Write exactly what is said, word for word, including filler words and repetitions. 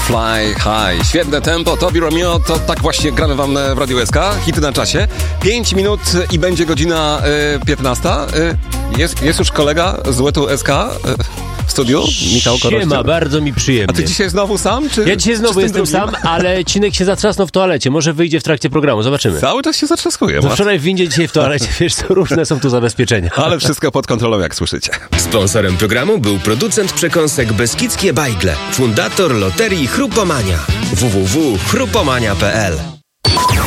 Fly High. Świetne tempo, Tobi Romeo, to tak właśnie gramy wam w Radiu S K. Hity na czasie. pięć minut i będzie godzina y, piętnasta. Y, jest, jest już kolega z Łetu S K y, w studiu, Michał Korościel. Siema, bardzo mi przyjemnie. A ty dzisiaj znowu sam? Czy, ja dzisiaj znowu jestem drugim? sam, ale Cinek się zatrzasnął w toalecie. Może wyjdzie w trakcie programu, zobaczymy. Cały czas się zatrzaskuje. To wczoraj w windzie, dzisiaj w toalecie. Wiesz co, różne są tu zabezpieczenia. Ale wszystko pod kontrolą, jak słyszycie. Sponsorem programu był producent przekąsek Beskidzkie Bajgle, fundator loterii Chrupomania. w w w kropka chrupomania kropka p l